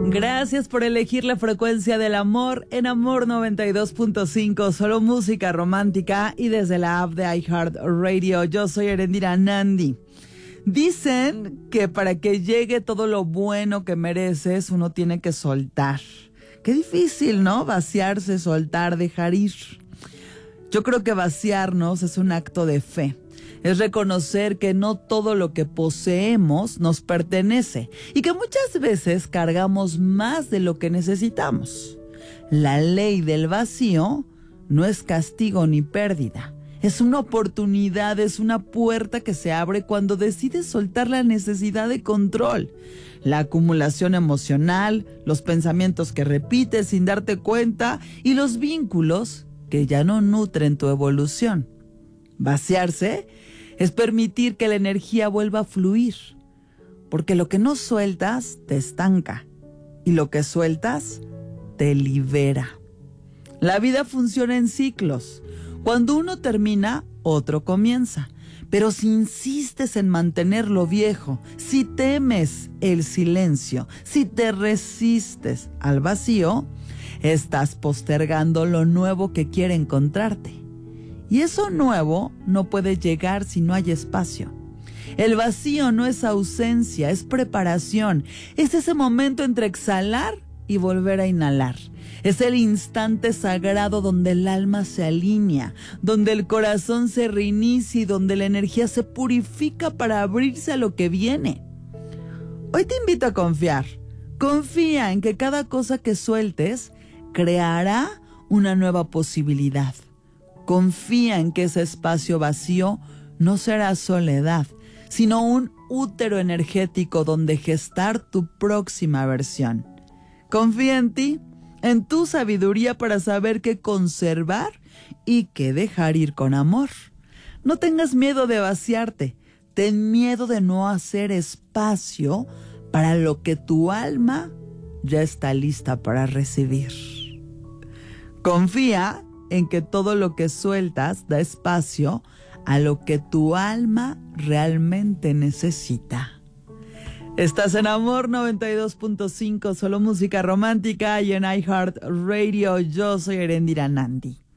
Gracias por elegir la frecuencia del amor en Amor 92.5, solo música romántica y desde la app de iHeartRadio. Yo soy Erendira Nandi. Dicen que para que llegue todo lo bueno que mereces, uno tiene que soltar. Qué difícil, ¿no? Vaciarse, soltar, dejar ir. Yo creo que vaciarnos es un acto de fe. Es reconocer que no todo lo que poseemos nos pertenece y que muchas veces cargamos más de lo que necesitamos. La ley del vacío no es castigo ni pérdida. Es una oportunidad, es una puerta que se abre cuando decides soltar la necesidad de control. La acumulación emocional, los pensamientos que repites sin darte cuenta y los vínculos que ya no nutren tu evolución. Vaciarse es permitir que la energía vuelva a fluir, porque lo que no sueltas te estanca y lo que sueltas te libera. La vida funciona en ciclos. Cuando uno termina, otro comienza. Pero si insistes en mantener lo viejo, si temes el silencio, si te resistes al vacío, estás postergando lo nuevo que quiere encontrarte. Y eso nuevo no puede llegar si no hay espacio. El vacío no es ausencia, es preparación. Es ese momento entre exhalar y volver a inhalar. Es el instante sagrado donde el alma se alinea, donde el corazón se reinicia y donde la energía se purifica para abrirse a lo que viene. Hoy te invito a confiar. Confía en que cada cosa que sueltes creará una nueva posibilidad. Confía en que ese espacio vacío no será soledad, sino un útero energético donde gestar tu próxima versión. Confía en ti, en tu sabiduría para saber qué conservar y qué dejar ir con amor. No tengas miedo de vaciarte, ten miedo de no hacer espacio para lo que tu alma ya está lista para recibir. Confía en que todo lo que sueltas da espacio a lo que tu alma realmente necesita. Estás en Amor 92.5, solo música romántica y en iHeartRadio. Yo soy Erendira Nandi.